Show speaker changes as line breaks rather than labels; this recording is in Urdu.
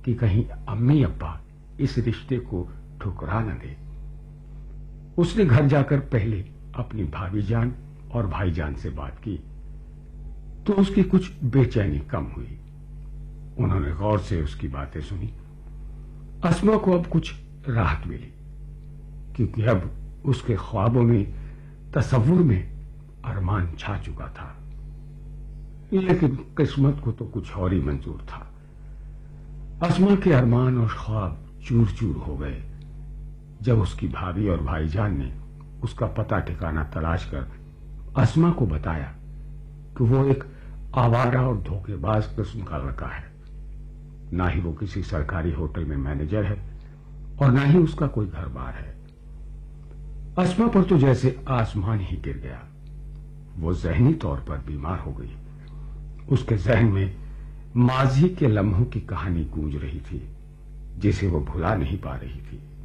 کہ کہیں امی ابا اس رشتے کو ٹھکرا نہ دے۔ اس نے گھر جا کر پہلے اپنی بھابھی جان اور بھائی جان سے بات کی تو اس کی کچھ بے چینی کم ہوئی۔ انہوں نے غور سے اس کی باتیں سنی۔ اسما کو اب کچھ راحت ملی، کیونکہ اب اس کے خوابوں میں، تصور میں ارمان چھا چکا تھا، لیکن قسمت کو تو کچھ اور ہی منظور تھا۔ اسما کے ارمان اور خواب چور چور ہو گئے جب اس کی بھابھی اور بھائی جان نے اس کا پتہ ٹھکانہ تلاش کر اسما کو بتایا کہ وہ ایک آوارہ اور دھوکے باز قسم کا لڑکا ہے، نہ ہی وہ کسی سرکاری ہوٹل میں مینیجر ہے اور نہ ہی اس کا کوئی گھر بار ہے۔ اسما پر تو جیسے آسمان ہی گر گیا۔ وہ ذہنی طور پر بیمار ہو گئی۔ اس کے ذہن میں ماضی کے لمحوں کی کہانی گونج رہی تھی جسے وہ بھلا نہیں پا رہی تھی۔